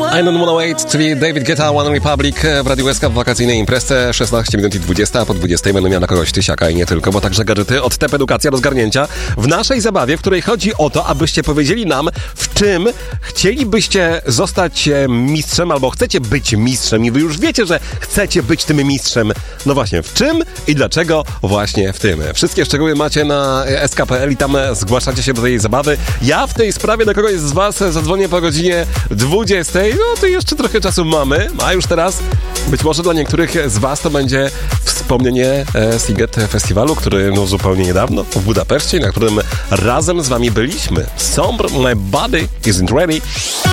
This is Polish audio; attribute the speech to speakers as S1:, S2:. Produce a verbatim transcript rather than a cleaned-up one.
S1: I don't wanna wait, czyli David Guetta, One Republic w Radiu S K w wakacyjnej imprezie. szesnaście minut i dwadzieścia, a po dwudziestej będę miał na kogoś tysiaka i nie tylko, bo także gadżety od T E P Edukacja do zgarnięcia w naszej zabawie, w której chodzi o to, abyście powiedzieli nam, w czym chcielibyście zostać mistrzem, albo chcecie być mistrzem i wy już wiecie, że chcecie być tym mistrzem. No właśnie, w czym i dlaczego właśnie w tym. Wszystkie szczegóły macie na S K kropka P L i tam zgłaszacie się do tej zabawy. Ja w tej sprawie do kogoś z was zadzwonię po godzinie dwudziestej. No to jeszcze trochę czasu mamy, a już teraz być może dla niektórych z was to będzie wspomnienie Sziget Festiwalu, który no zupełnie niedawno w Budapeszcie, na którym razem z wami byliśmy. Sombre, my body isn't ready.